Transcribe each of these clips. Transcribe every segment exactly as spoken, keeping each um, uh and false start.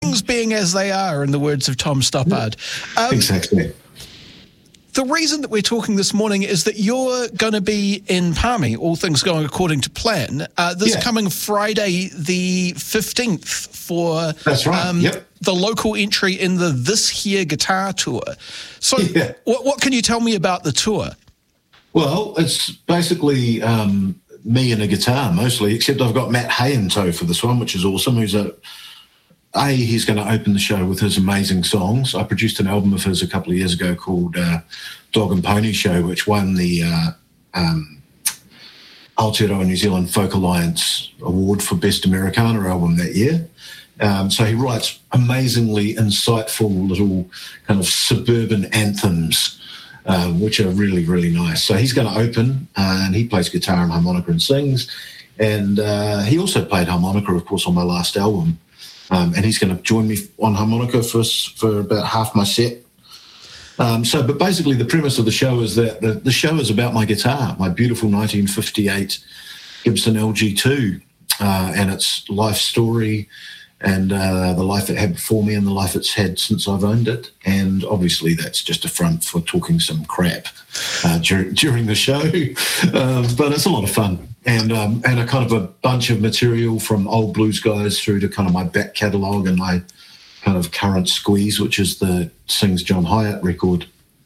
Things being as they are, in the words of Tom Stoppard. Um, exactly. The reason that we're talking this morning is that you're going to be in Palmy, all things going according to plan, uh, this yeah. coming Friday the fifteenth for That's right. Um, yep. the local entry in the This Here Guitar Tour. So yeah. what, what can you tell me about the tour? Well, it's basically um, me and a guitar mostly, except I've got Matt Hay in tow for this one, which is awesome, who's a... A, he's going to open the show with his amazing songs. I produced an album of his a couple of years ago called uh, Dog and Pony Show, which won the uh, um, Aotearoa New Zealand Folk Alliance Award for Best Americana album that year. Um, so he writes amazingly insightful little kind of suburban anthems, uh, which are really, really nice. So he's going to open, uh, and he plays guitar and harmonica and sings. And uh, he also played harmonica, of course, on my last album. Um, and he's going to join me on harmonica for for about half my set. Um, so, but basically the premise of the show is that the, the show is about my guitar, my beautiful nineteen fifty-eight Gibson L G two, uh, and its life story and uh, the life it had before me and the life it's had since I've owned it. And obviously that's just a front for talking some crap uh, dur- during the show. um, but it's a lot of fun. And um, and a kind of a bunch of material from old blues guys through to kind of my back catalogue and my kind of current squeeze, which is the Sings John Hyatt record.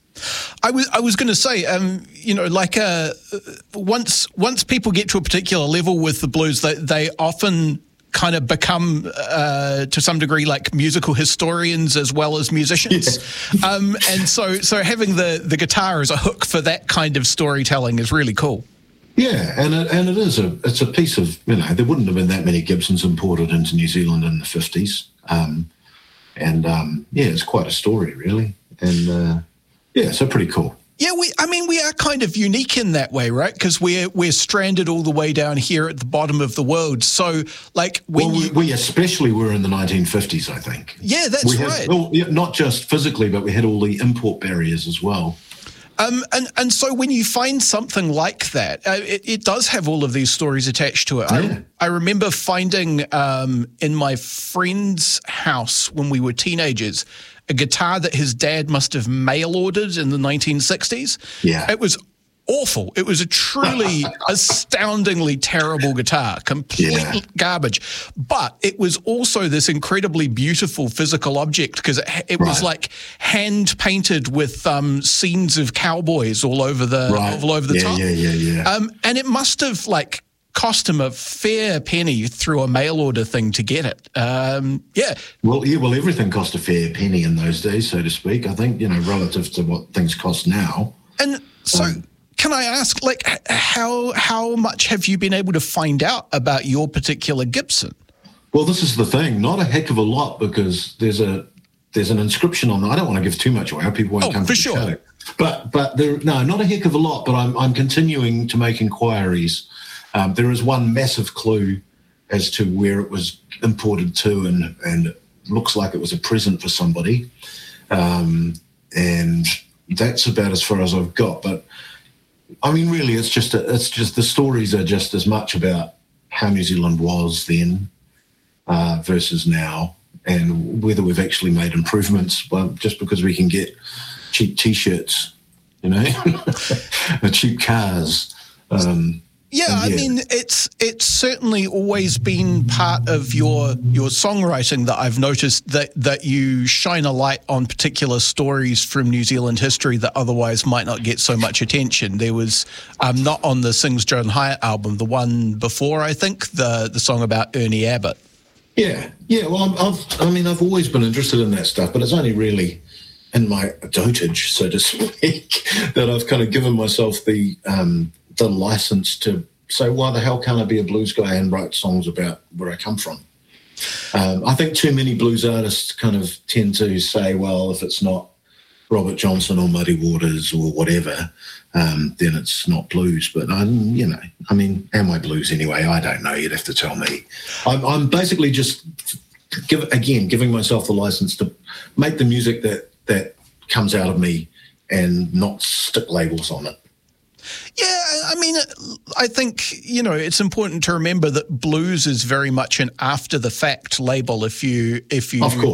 I was I was going to say, um, you know, like uh, once once people get to a particular level with the blues, they they often kind of become, uh, to some degree, like musical historians as well as musicians. Yeah. um, and so so having the, the guitar as a hook for that kind of storytelling is really cool. Yeah, and it, and it is a it's a piece of, you know, there wouldn't have been that many Gibsons imported into New Zealand in the fifties, um, and um, yeah, it's quite a story really, and uh, yeah, so pretty cool. Yeah, we I mean we are kind of unique in that way, right? Because we're we're stranded all the way down here at the bottom of the world. So like when well, you we especially were in the nineteen fifties, I think. Yeah, that's we had, right. Well, yeah, not just physically, but we had all the import barriers as well. Um, and, and so when you find something like that, uh, it, it does have all of these stories attached to it. Yeah. I, I remember finding um, in my friend's house when we were teenagers a guitar that his dad must have mail ordered in the nineteen sixties. Yeah. It was awful. It was a truly astoundingly terrible guitar, complete yeah. garbage. But it was also this incredibly beautiful physical object because it, it right. was like hand painted with um, scenes of cowboys all over the right. all over the yeah, top. Yeah, yeah, yeah. Um, and it must have like cost him a fair penny through a mail order thing to get it. Um, yeah. Well, yeah. Well, everything cost a fair penny in those days, so to speak. I think, you know, relative to what things cost now. And so. Um, Can I ask, like, how how much have you been able to find out about your particular Gibson? Well, this is the thing, not a heck of a lot, because there's a there's an inscription on. I don't want to give too much away; people won't oh, come for to the sure. show. But but there, no, not a heck of a lot. But I'm I'm continuing to make inquiries. Um, there is one massive clue as to where it was imported to, and and it looks like it was a present for somebody, um, and that's about as far as I've got. But I mean, really, it's just a, it's just the stories are just as much about how New Zealand was then uh, versus now, and whether we've actually made improvements. Well, just because we can get cheap T-shirts, you know, or cheap cars. Um, Yeah, yeah, I mean, it's it's certainly always been part of your your songwriting that I've noticed that that you shine a light on particular stories from New Zealand history that otherwise might not get so much attention. There was um, not on the Sings John Hyatt album, the one before, I think, the the song about Ernie Abbott. Yeah, yeah. Well, I'm, I've I mean, I've always been interested in that stuff, but it's only really in my dotage, so to speak, that I've kind of given myself the um, the license to say, why the hell can't I be a blues guy and write songs about where I come from? Um, I think too many blues artists kind of tend to say, well, if it's not Robert Johnson or Muddy Waters or whatever, um, then it's not blues. But, I'm, you know, I mean, am I blues anyway? I don't know. You'd have to tell me. I'm, I'm basically just, give, again, giving myself the license to make the music that, that comes out of me and not stick labels on it. Yeah, I mean, I think, you know, it's important to remember that blues is very much an after the fact label. If you if you Of course.